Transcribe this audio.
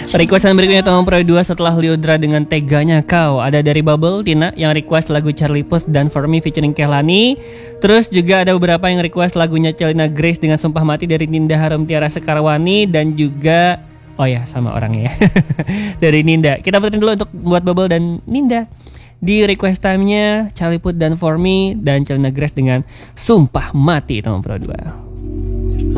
Requestan berikutnya Tomang Pro 2 setelah Lyudra dengan Teganya Kau. Ada dari Bubble Tina yang request lagu Charlie Puth dan For Me featuring Kehlani. Terus juga ada beberapa yang request lagunya Celina Grace dengan Sumpah Mati dari Ninda Harum Tiara Sekarwani. Dan juga, oh ya sama orangnya ya dari Ninda. Kita puterin dulu untuk buat Bubble dan Ninda. Di request time-nya Charlie Puth dan For Me, dan Celina Grace dengan Sumpah Mati Tomang Pro 2.